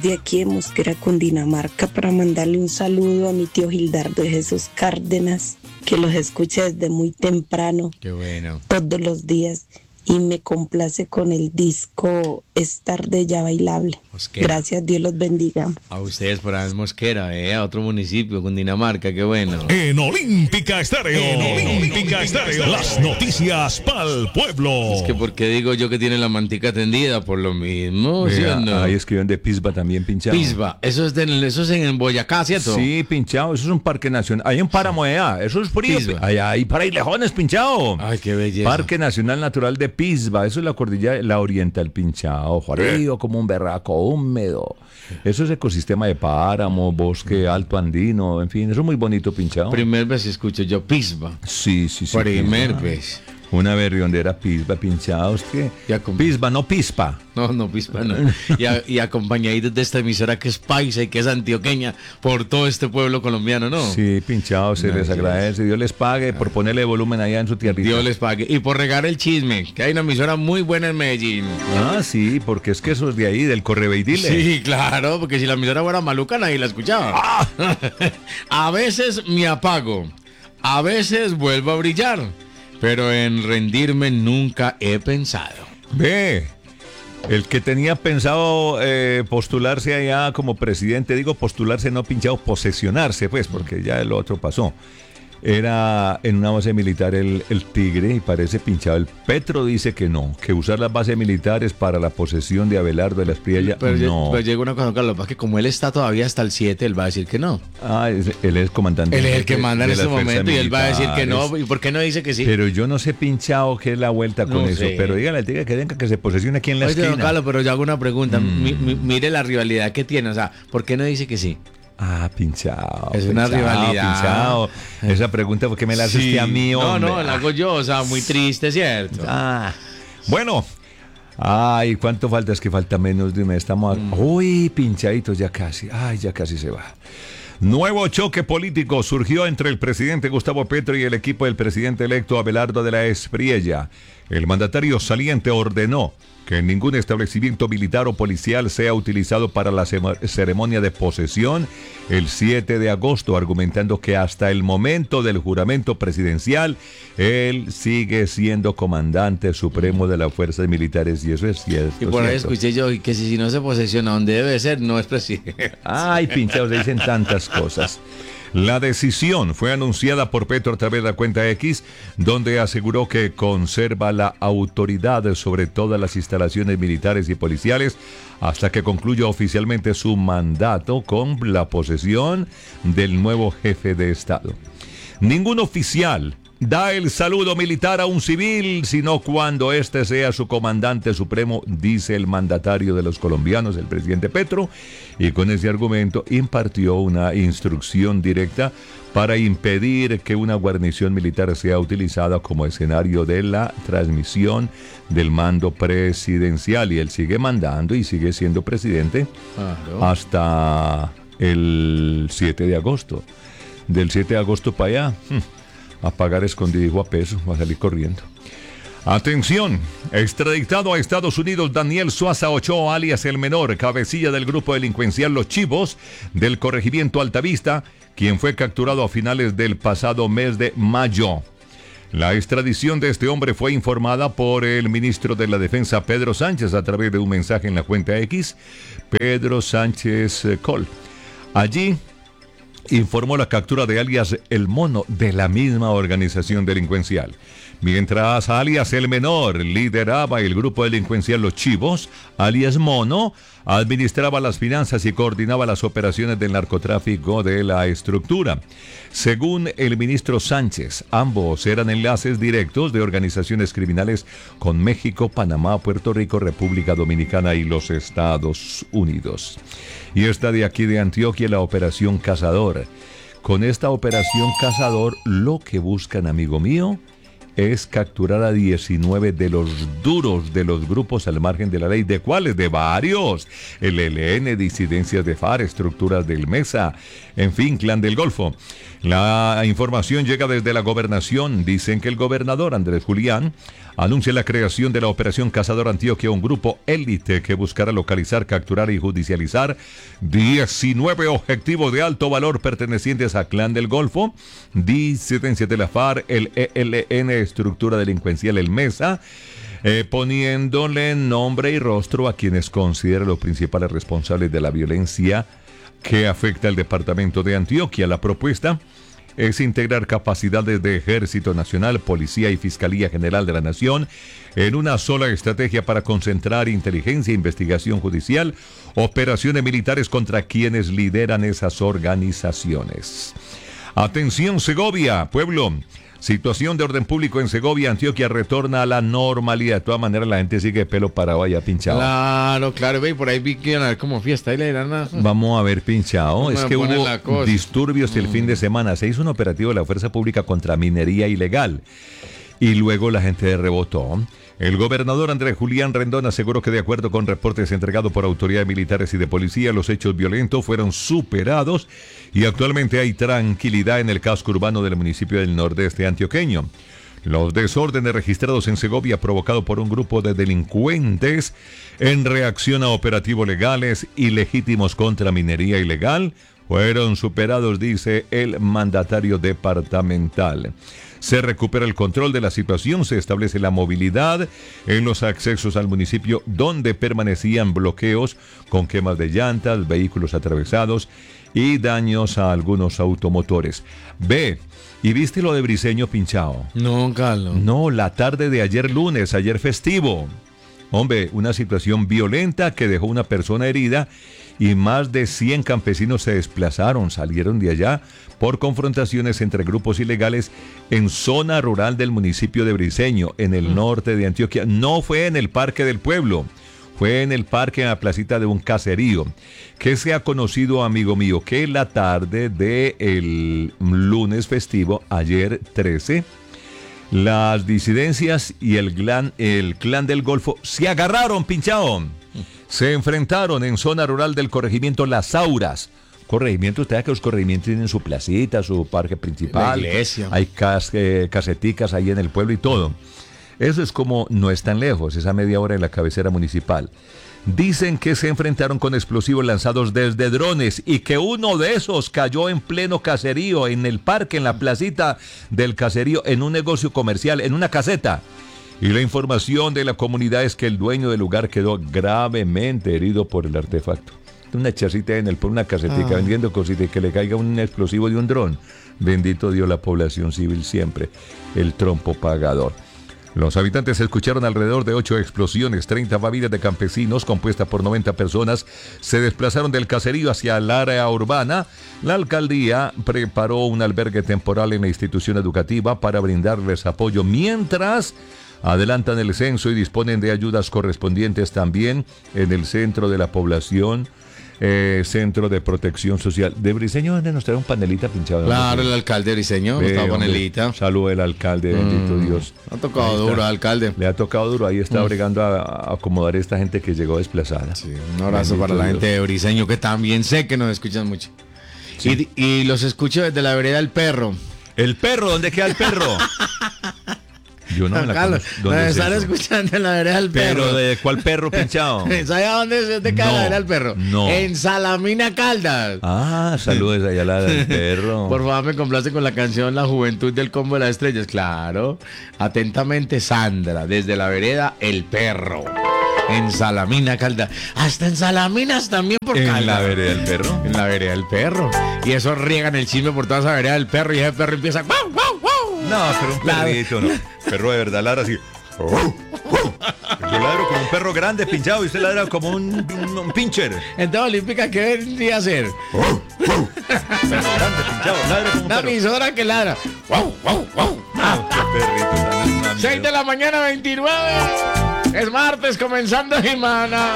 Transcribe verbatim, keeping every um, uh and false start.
desde aquí de Mosquera, Cundinamarca, para mandarle un saludo a mi tío Gildardo de Jesús Cárdenas, que los escucha desde muy temprano. Qué bueno. Todos los días. Y me complace con el disco Estar de Ya Bailable. Mosquera. Gracias, Dios los bendiga. A ustedes por ahí en Mosquera, eh, a otro municipio, Cundinamarca, qué bueno. En Olímpica Estéreo, en Olímpica Estéreo, las noticias pa'l pueblo. Es que porque digo yo que tiene la mantica tendida, por lo mismo, ¿sí Mira, o no? ahí escriben de Pisba también pinchado. Pisba, eso es, de, eso es en Boyacá, ¿cierto? Sí, pinchado, eso es un parque nacional. Hay un páramo allá, eso es frío. Pisba. Allá hay para lejones, pinchado. Ay, qué belleza. Parque Nacional Natural de Pisba, eso es la cordillera, la oriental, pinchado, frío como un berraco húmedo. Eso es ecosistema de páramo, bosque alto andino, en fin, eso es muy bonito, pinchado. Primer vez escucho yo Pisba. Sí, sí, sí. Primer Pisba. vez. Una berriondera Pisba, pinchado, es que Ya con- Pisba, no Pispa. No, no, Pisba no. Y, a- y acompañaditos de esta emisora que es paisa y que es antioqueña por todo este pueblo colombiano, ¿no? Sí, pinchado, se No, les sí. agradece, Dios les pague por ponerle volumen allá en su tierrita. Dios les pague. Y por regar el chisme, que hay una emisora muy buena en Medellín. Ah, sí, porque es que eso es de ahí, del Correveidile. Sí, claro, porque si la emisora fuera maluca nadie la escuchaba. A veces me apago, a veces vuelvo a brillar, pero en rendirme nunca he pensado. Ve, el que tenía pensado eh, postularse allá como presidente, digo postularse, no pinchado, posesionarse, pues, porque ya el otro pasó. Era en una base militar el, el Tigre y parece pinchado. El Petro dice que no, que usar las bases militares para la posesión de Abelardo de la Espriella, Pero, no. pero llega una cosa, Carlos, que como él está todavía hasta el siete, él va a decir que no. Ah, es- él es comandante. Él es el que manda en de este las fuerzas momento y él va a decir que no. militares. ¿Y por qué no dice que sí? Pero yo no sé pinchado qué es la vuelta con No eso. sé. Pero dígale al Tigre que venga que se posesione aquí en la Oye, don esquina. Carlos, pero yo hago una pregunta. Mm. Mi- mi- mire la rivalidad que tiene. O sea, ¿por qué no dice que sí? Ah, pinchado. Es una pinchado, rivalidad. Pinchado. Esa pregunta, ¿por qué me la hace usted a mí, No, hombre? no, la hago yo. O sea, muy triste, ¿cierto? Ah, bueno. Ay, ¿cuánto falta? Es que falta menos de un mes. Estamos. A... Mm. Uy, pinchaditos, ya casi. Ay, ya casi se va. Nuevo choque político surgió entre el presidente Gustavo Petro y el equipo del presidente electo Abelardo de la Espriella. El mandatario saliente ordenó que ningún establecimiento militar o policial sea utilizado para la cemo- ceremonia de posesión el siete de agosto, argumentando que hasta el momento del juramento presidencial, él sigue siendo comandante supremo de las fuerzas militares, y eso es cierto. Y por ahí cierto. escuché yo que si, si no se posesiona donde debe ser, no es presidente. Ay, pinchados, se dicen tantas cosas. La decisión fue anunciada por Petro a través de la cuenta X, donde aseguró que conserva la autoridad sobre todas las instalaciones militares y policiales hasta que concluya oficialmente su mandato con la posesión del nuevo jefe de Estado. Ningún oficial da el saludo militar a un civil, sino cuando éste sea su comandante supremo, dice el mandatario de los colombianos, el presidente Petro, y con ese argumento impartió una instrucción directa para impedir que una guarnición militar sea utilizada como escenario de la transmisión del mando presidencial. Y él sigue mandando y sigue siendo presidente Claro. hasta el siete de agosto. Del siete de agosto para allá, a pagar escondido a peso, va a salir corriendo. Atención, extraditado a Estados Unidos Daniel Suaza Ochoa, alias El Menor, cabecilla del grupo delincuencial Los Chivos, del corregimiento Altavista, quien fue capturado a finales del pasado mes de mayo. La extradición de este hombre fue informada por el ministro de la Defensa, Pedro Sánchez, a través de un mensaje en la cuenta X, Pedro Sánchez eh, Col. Allí informó la captura de alias El Mono, de la misma organización delincuencial. Mientras alias El Menor lideraba el grupo delincuencial Los Chivos, alias Mono administraba las finanzas y coordinaba las operaciones del narcotráfico de la estructura. Según el ministro Sánchez, ambos eran enlaces directos de organizaciones criminales con México, Panamá, Puerto Rico, República Dominicana y los Estados Unidos. Y esta de aquí de Antioquia, la Operación Cazador. Con esta Operación Cazador, lo que buscan, amigo mío, es capturar a diecinueve de los duros de los grupos al margen de la ley. ¿De cuáles? De varios. El E L N, disidencias de FARC, estructuras del MESA, en fin, Clan del Golfo. La información llega desde la gobernación. Dicen que el gobernador Andrés Julián anuncia la creación de la Operación Cazador Antioquia, un grupo élite que buscará localizar, capturar y judicializar diecinueve objetivos de alto valor pertenecientes a Clan del Golfo, disidencias de la FARC, el E L N, estructura delincuencial, el MESA, eh, poniéndole nombre y rostro a quienes considera los principales responsables de la violencia que afecta al departamento de Antioquia. La propuesta es integrar capacidades de Ejército Nacional, Policía y Fiscalía General de la Nación en una sola estrategia para concentrar inteligencia e investigación judicial, operaciones militares contra quienes lideran esas organizaciones. Atención, Segovia, pueblo. Situación de orden público en Segovia, Antioquia retorna a la normalidad. De todas maneras, la gente sigue pelo parado allá pinchado. Claro, claro, ve, por ahí vi que iban a ver como fiesta y le dirán a... Vamos a ver pinchado. No es me que ponen hubo la cosa. disturbios el Mm. fin de semana. Se hizo un operativo de la Fuerza Pública contra minería ilegal. Y luego la gente rebotó. El gobernador Andrés Julián Rendón aseguró que de acuerdo con reportes entregados por autoridades militares y de policía, los hechos violentos fueron superados y actualmente hay tranquilidad en el casco urbano del municipio del nordeste antioqueño. Los desórdenes registrados en Segovia provocados por un grupo de delincuentes en reacción a operativos legales y legítimos contra minería ilegal fueron superados, dice el mandatario departamental. Se recupera el control de la situación, se establece la movilidad en los accesos al municipio donde permanecían bloqueos con quemas de llantas, vehículos atravesados y daños a algunos automotores. Ve, ¿y viste lo de Briceño pinchado? No, Carlos. No, la tarde de ayer lunes, ayer festivo. Hombre, una situación violenta que dejó una persona herida y más de cien campesinos se desplazaron, salieron de allá por confrontaciones entre grupos ilegales en zona rural del municipio de Briceño, en el norte de Antioquia. No fue en el Parque del Pueblo, fue en el parque, en la placita de un caserío, que se ha conocido, amigo mío, que la tarde del lunes festivo, ayer trece, las disidencias y el clan, el clan del Golfo se agarraron, pinchado. Se enfrentaron en zona rural del corregimiento Las Auras. Corregimiento, usted sabe que los corregimientos tienen su placita, su parque principal. La iglesia. Hay cas, eh, caseticas ahí en el pueblo y todo. Eso es como, no es tan lejos, es a media hora en la cabecera municipal. Dicen que se enfrentaron con explosivos lanzados desde drones y que uno de esos cayó en pleno caserío, en el parque, en la placita del caserío, en un negocio comercial, en una caseta. Y la información de la comunidad es que el dueño del lugar quedó gravemente herido por el artefacto. Una chacita en el por una casetica ah. vendiendo cositas y que le caiga un explosivo de un dron. Bendito Dios, la población civil siempre, el trompo pagador. Los habitantes escucharon alrededor de ocho explosiones. treinta familias de campesinos, compuestas por noventa personas, se desplazaron del caserío hacia el área urbana. La alcaldía preparó un albergue temporal en la institución educativa para brindarles apoyo mientras adelantan el censo y disponen de ayudas correspondientes también en el centro de la población. Eh, Centro de Protección Social de Briceño, donde nos trae un panelita pinchado. Claro, el alcalde de Briceño, Ve, está hombre, panelita. Saludo al alcalde, bendito Mm, Dios. Ha tocado duro, alcalde. Le ha tocado duro, ahí está Mm. bregando a, a acomodar a esta gente que llegó desplazada. Sí, un abrazo Bendito para la Dios. gente de Briceño, que también sé que nos escuchan mucho. Sí. Y, y los escucho desde la vereda del Perro. ¿El perro? ¿Dónde queda el perro? Yo no me la Carlos, conozco. ¿Dónde nos es están eso? escuchando en la vereda del Perro. ¿Pero de cuál perro pinchado? ¿Sabe a dónde se te queda No, la vereda del Perro? no. En Salamina Caldas. Ah, saludos allá a la del perro. Por favor, me complace con la canción La Juventud del Combo de las Estrellas. Claro. Atentamente, Sandra, desde la vereda El Perro. En Salamina, Caldas. Hasta en Salaminas también por ¿En Caldas. la vereda del perro? En la vereda del Perro. Y eso riegan el chisme por toda esa vereda del Perro y ese perro empieza... ¡Guau, guau, guau! No, pero un La- perrito, no. Perro de verdad ladra así. Yo ladro como un perro grande pinchado y usted ladra como un, un, un pincher. Entonces, Olímpica, ¿qué vendría a hacer? Perro grande pinchado, ladra como un Una perro. emisora que ladra. ¡Guau, guau, guau! Ah, qué perrito tan una seis de la mañana, veintinueve. Es martes, comenzando semana.